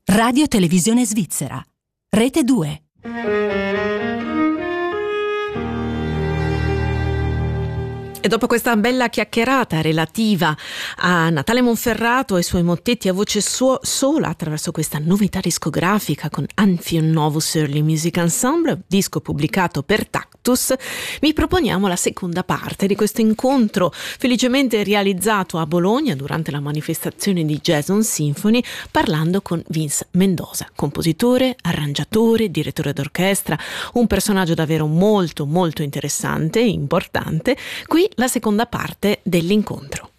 Radio Televisione Svizzera. Rete 2. E dopo questa bella chiacchierata relativa a Natale Monferrato e i suoi mottetti a voce sola attraverso questa novità discografica con Anfi un Novus Early Music Ensemble, disco pubblicato per Tactus, vi proponiamo la seconda parte di questo incontro felicemente realizzato a Bologna durante la manifestazione di Jason Symphony, parlando con Vince Mendoza, compositore, arrangiatore, direttore d'orchestra, un personaggio davvero molto molto interessante e importante. Qui la seconda parte dell'incontro.